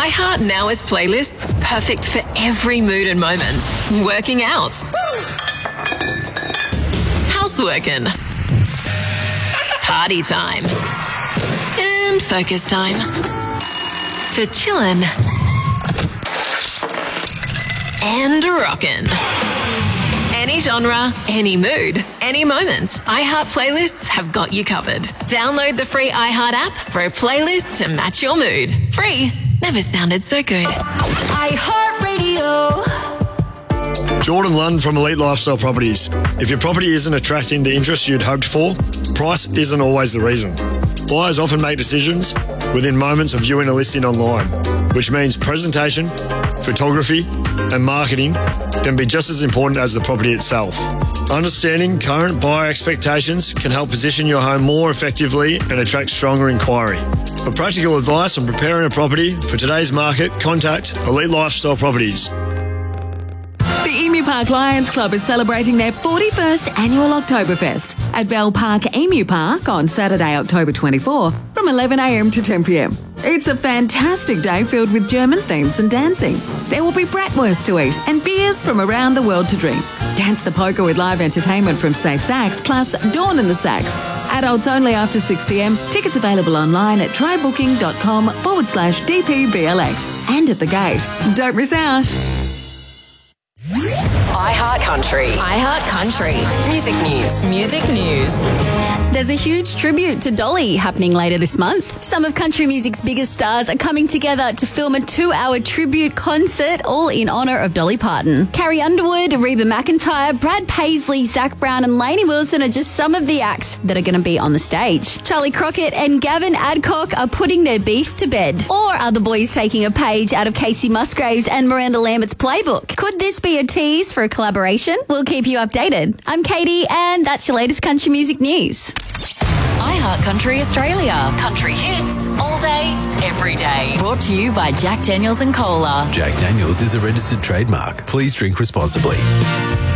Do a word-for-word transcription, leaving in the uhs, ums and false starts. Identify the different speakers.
Speaker 1: iHeart now has playlists perfect for every mood and moment. Working out. Houseworking. Party time. And focus time. For chillin'. And rockin'. Any genre, any mood, any moment. iHeart Playlists have got you covered. Download the free iHeart app for a playlist to match your mood. Free never sounded so good.
Speaker 2: iHeart Radio.
Speaker 3: Jordan Lund from Elite Lifestyle Properties. If your property isn't attracting the interest you'd hoped for, price isn't always the reason. Buyers often make decisions within moments of viewing a listing online, which means presentation, photography, and marketing can be just as important as the property itself. Understanding current buyer expectations can help position your home more effectively and attract stronger inquiry. For practical advice on preparing a property for today's market, contact Elite Lifestyle Properties.
Speaker 4: The Emu Park Lions Club is celebrating their forty-first annual Oktoberfest at Bell Park Emu Park on Saturday, October twenty-fourth from eleven a m to ten p m. It's a fantastic day filled with German themes and dancing. There will be bratwurst to eat and beers from around the world to drink. Dance the polka with live entertainment from Safe Sax plus Dawn and the Sax. Adults only after six p m. Tickets available online at trybooking.com forward slash DPBLX and at the gate. Don't miss out.
Speaker 1: iHeart Country. iHeart Country. Music news. Music news.
Speaker 5: There's a huge tribute to Dolly happening later this month. Some of country music's biggest stars are coming together to film a two-hour tribute concert, all in honour of Dolly Parton. Carrie Underwood, Reba McEntire, Brad Paisley, Zach Brown and Lainey Wilson are just some of the acts that are going to be on the stage. Charlie Crockett and Gavin Adcock are putting their beef to bed. Or are the boys taking a page out of Casey Musgraves and Miranda Lambert's playbook? Could this be a tease for a collaboration? We'll keep you updated. I'm Katie and that's your latest country music news.
Speaker 2: iHeart Country Australia. Country hits all day, every day. Brought to you by Jack Daniels and Cola.
Speaker 6: Jack Daniels is a registered trademark. Please drink responsibly.